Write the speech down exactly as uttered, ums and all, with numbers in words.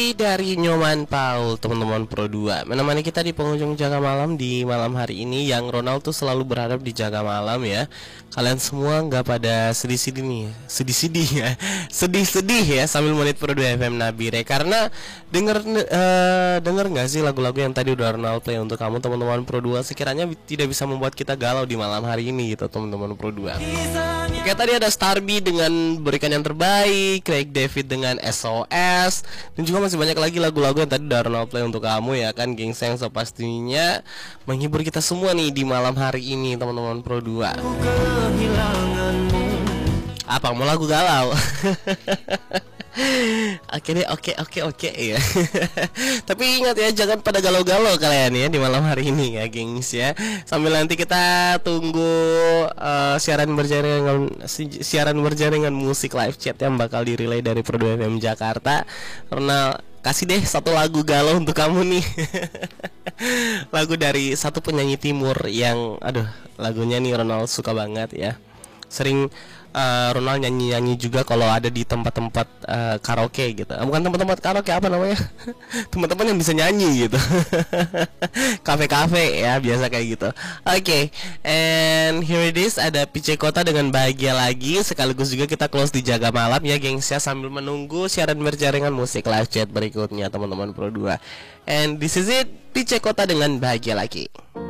Masih dari Nyoman Paul, teman-teman Pro dua, menemani kita di penghujung Jaga Malam di malam hari ini. Yang Ronald tuh selalu berharap di Jaga Malam ya, kalian semua nggak pada sedih-sedih nih, sedih-sedih ya, sedih-sedih ya sambil menit Pro dua F M Nabire. Karena denger uh, denger nggak sih lagu-lagu yang tadi udah Ronald play untuk kamu teman-teman Pro dua, sekiranya tidak bisa membuat kita galau di malam hari ini gitu teman-teman Pro dua. Oke, tadi ada Starby dengan Berikan Yang Terbaik, Craig David dengan S O S, dan juga masih banyak lagi lagu-lagu yang tadi udah Ronald play untuk kamu ya kan, gengs, yang so pastinya menghibur kita semua nih di malam hari ini teman-teman Pro dua. Apa mau lagu galau? Oke deh, oke oke oke ya. Tapi ingat ya, jangan pada galau-galau kalian ya di malam hari ini ya gengs ya. Sambil nanti kita tunggu uh, siaran berjaringan siaran berjaringan musik live chat yang bakal direlay dari Pro dua F M Jakarta. Karena kasih deh satu lagu galau untuk kamu nih. Lagu dari satu penyanyi timur yang aduh, lagunya nih Ronald suka banget ya. Sering uh, Ronald nyanyi-nyanyi juga kalau ada di tempat-tempat uh, karaoke gitu. Bukan tempat-tempat karaoke, apa namanya? Teman-teman yang bisa nyanyi gitu. Kafe-kafe ya, biasa kayak gitu. Oke, okay. And here it is, ada P C Kota dengan Bahagia Lagi. Sekaligus juga kita close di Jaga Malam ya gengs ya, sambil menunggu siaran berjaringan musik live chat berikutnya teman-teman Pro dua. And this is it, P C Kota dengan Bahagia Lagi.